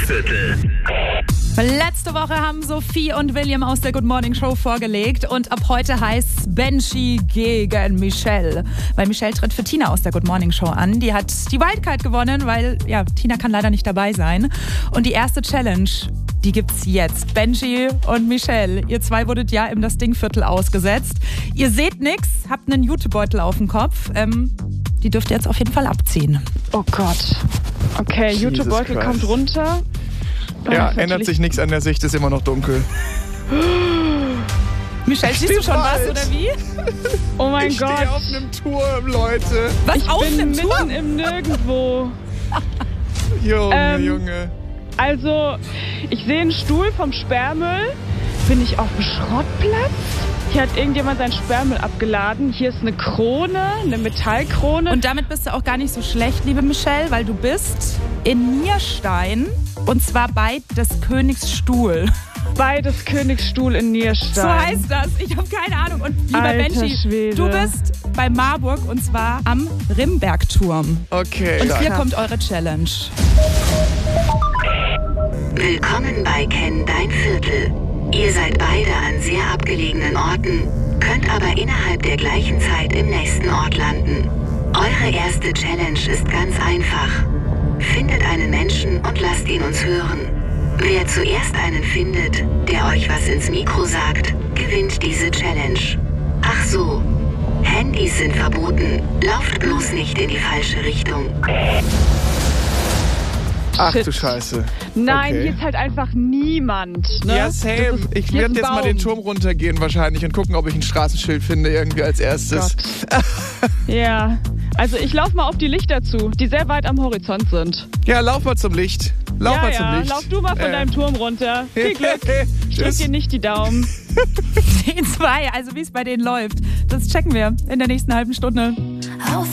Viertel. Letzte Woche haben Sophie und William aus der Good Morning Show vorgelegt und ab heute heißt's Benji gegen Michelle. Weil Michelle tritt für Tina aus der Good Morning Show an. Die hat die Wildcard gewonnen, weil Tina kann leider nicht dabei sein. Und die erste Challenge, die gibt's jetzt. Benji und Michelle, ihr zwei wurdet ja im Das Ding-Viertel ausgesetzt. Ihr seht nix, habt einen Jutebeutel auf dem Kopf. Die dürft ihr jetzt auf jeden Fall abziehen. Oh Gott. Okay, Jutebeutel kommt runter. Ja, ändert sich nichts an der Sicht, ist immer noch dunkel. Michelle, siehst du schon was, oder wie? Oh mein Gott. Ich stehe auf einem Turm, Leute. Was, Ich auf bin dem mitten Turm? im Nirgendwo. Junge. Also, ich sehe einen Stuhl vom Sperrmüll. Bin ich auf dem Schrottplatz? Hier hat irgendjemand seinen Sperrmüll abgeladen. Hier ist eine Krone, eine Metallkrone. Und damit bist du auch gar nicht so schlecht, liebe Michelle, weil du bist in Nierstein und zwar bei des Königs Stuhl. Bei des Königs Stuhl in Nierstein. So heißt das. Ich habe keine Ahnung. Und lieber Alter Benji, Schwede. du bist bei Marburg und zwar am Rimbergturm. Okay. Und hier kommt eure Challenge. Willkommen bei Kenn dein Viertel. Ihr seid beide an sehr abgelegenen Orten, könnt aber innerhalb der gleichen Zeit im nächsten Ort landen. Eure erste Challenge ist ganz einfach. Findet einen Menschen und lasst ihn uns hören. Wer zuerst einen findet, der euch was ins Mikro sagt, gewinnt diese Challenge. Ach so, Handys sind verboten. Lauft bloß nicht in die falsche Richtung. Ach Shit. du Scheiße. Nein, Okay. hier ist halt einfach niemand. Ne? Ja, same. Ich hier ist werde ein jetzt mal Baum. den Turm runtergehen wahrscheinlich und gucken, ob ich ein Straßenschild finde irgendwie als erstes. Ja, also ich laufe mal auf die Lichter zu, die sehr weit am Horizont sind. Ja, lauf mal zum Licht. Lauf mal zum Licht. Lauf du mal von deinem Turm runter. Viel Glück. Ich drück Tschüss. dir nicht die Daumen. Die zwei, also wie es bei denen läuft, das checken wir in der nächsten halben Stunde. Auf